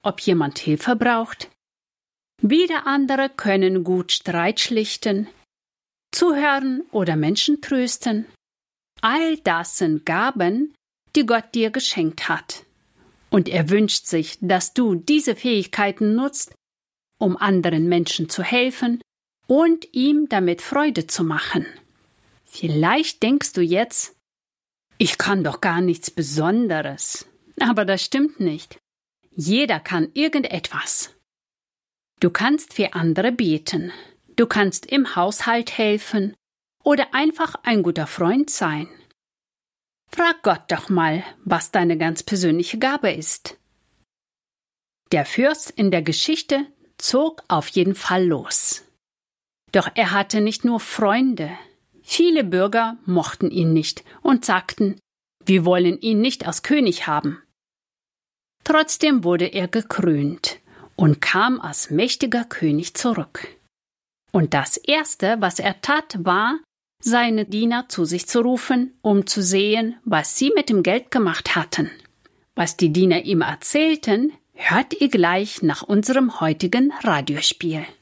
ob jemand Hilfe braucht. Wieder andere können gut Streit schlichten, zuhören oder Menschen trösten. All das sind Gaben, die Gott dir geschenkt hat. Und er wünscht sich, dass du diese Fähigkeiten nutzt, um anderen Menschen zu helfen und ihm damit Freude zu machen. Vielleicht denkst du jetzt, ich kann doch gar nichts Besonderes. Aber das stimmt nicht. Jeder kann irgendetwas. Du kannst für andere beten, du kannst im Haushalt helfen oder einfach ein guter Freund sein. Frag Gott doch mal, was deine ganz persönliche Gabe ist. Der Fürst in der Geschichte zog auf jeden Fall los. Doch er hatte nicht nur Freunde. Viele Bürger mochten ihn nicht und sagten, wir wollen ihn nicht als König haben. Trotzdem wurde er gekrönt und kam als mächtiger König zurück. Und das Erste, was er tat, war, seine Diener zu sich zu rufen, um zu sehen, was sie mit dem Geld gemacht hatten. Was die Diener ihm erzählten, hört ihr gleich nach unserem heutigen Radiospiel.